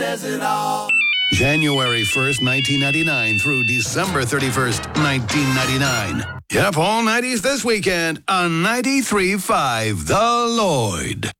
says it all. January 1st, 1999 through December 31st, 1999. Yep, all 90s this weekend on 93.5 The Lloyd.